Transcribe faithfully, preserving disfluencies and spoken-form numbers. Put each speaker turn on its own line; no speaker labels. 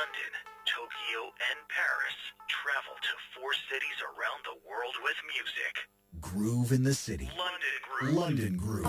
London, Tokyo, and Paris. Travel to four cities around the world with music.
Groove in the city.
London Groove.
London Groove.